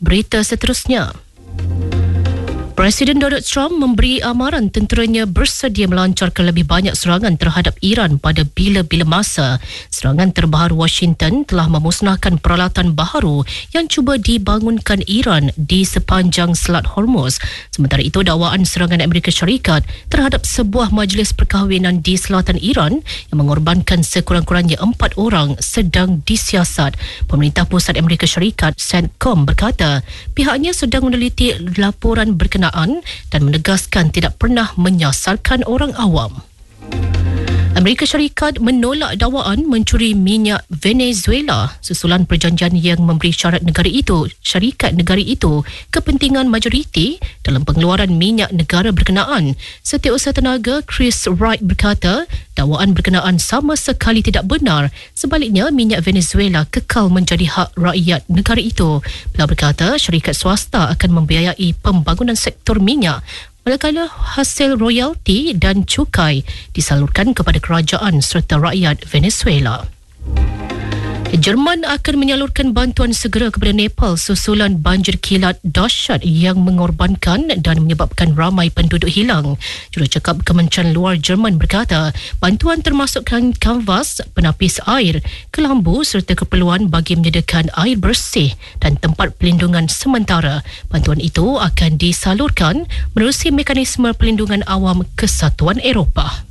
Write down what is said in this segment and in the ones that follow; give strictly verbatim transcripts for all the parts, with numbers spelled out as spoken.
berita seterusnya. Presiden Donald Trump memberi amaran tenteranya bersedia melancarkan lebih banyak serangan terhadap Iran pada bila-bila masa. Serangan terbaru Washington telah memusnahkan peralatan baharu yang cuba dibangunkan Iran di sepanjang Selat Hormuz. Sementara itu, dakwaan serangan Amerika Syarikat terhadap sebuah majlis perkahwinan di selatan Iran yang mengorbankan sekurang-kurangnya empat orang sedang disiasat. Pemerintah Pusat Amerika Syarikat, CENTCOM, berkata pihaknya sedang meneliti laporan berkenaan dan menegaskan tidak pernah menyasarkan orang awam. Amerika Syarikat menolak dakwaan mencuri minyak Venezuela susulan perjanjian yang memberi syarat negara itu, syarikat negara itu kepentingan majoriti dalam pengeluaran minyak negara berkenaan. Setiausaha tenaga Chris Wright berkata dakwaan berkenaan sama sekali tidak benar. Sebaliknya, minyak Venezuela kekal menjadi hak rakyat negara itu. Beliau berkata syarikat swasta akan membiayai pembangunan sektor minyak, manakala hasil royalti dan cukai disalurkan kepada kerajaan serta rakyat Venezuela. Jerman akan menyalurkan bantuan segera kepada Nepal susulan banjir kilat dahsyat yang mengorbankan dan menyebabkan ramai penduduk hilang. Jurucakap Kementerian Luar Jerman berkata bantuan termasukkan kanvas, penapis air, kelambu serta keperluan bagi menyediakan air bersih dan tempat pelindungan sementara. Bantuan itu akan disalurkan menerusi mekanisme pelindungan awam Kesatuan Eropah.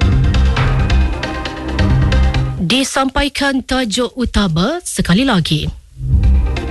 Disampaikan tajuk utama sekali lagi.